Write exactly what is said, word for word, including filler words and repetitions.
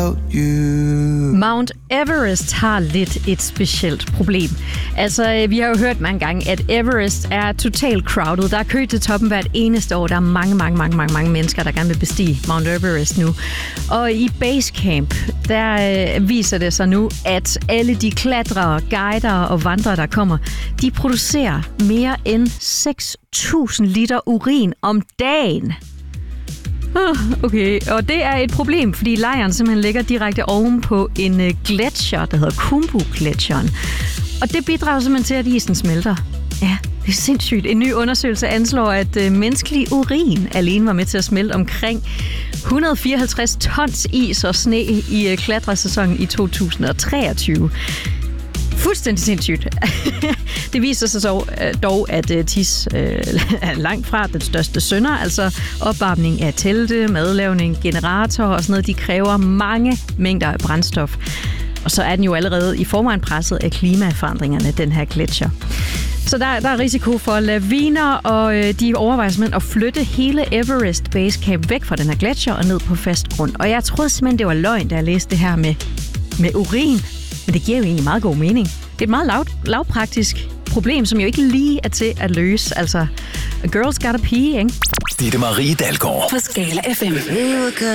without you. Mount Everest har lidt et specielt problem. Altså, vi har jo hørt mange gange, at Everest er totalt crowded. Der er kø til toppen hvert eneste år. Der er mange, mange, mange, mange, mange mennesker, der gerne vil bestige Mount Everest nu. Og i Basecamp, der øh, viser det sig nu, at alle de klatrere, guider og vandrere, der kommer, de producerer mere end seks tusind liter urin om dagen. Okay, og det er et problem, fordi lejren simpelthen ligger direkte oven på en gletsjer, der hedder Khumbu-gletsjeren. Og det bidrager simpelthen til, at isen smelter. Ja, det er sindssygt. En ny undersøgelse anslår, at øh, menneskelig urin alene var med til at smelte omkring et hundrede og fireoghalvtreds tons is og sne i øh, klatresæsonen i to tusind og treogtyve. Fuldstændig sindssygt. Det viser sig så dog, at tis øh, er langt fra den største synder, altså opvarmning af telte, madlavning, generatorer og sådan noget, de kræver mange mængder af brændstof. Og så er den jo allerede i forvejen presset af klimaforandringerne, den her gletsjer. Så der, der er risiko for laviner, og øh, de overvejer simpelthen at flytte hele Everest Base Camp væk fra den her gletsjer og ned på fast grund. Og jeg troede simpelthen, det var løgn, da jeg læste det her med, med urin. Men det giver jo egentlig meget god mening. Det er et meget lav, lavpraktisk problem, som jo ikke lige er til at løse. Altså, a girl's gotta pee, ikke? Ditte Marie Dalgaard. På Skala F M.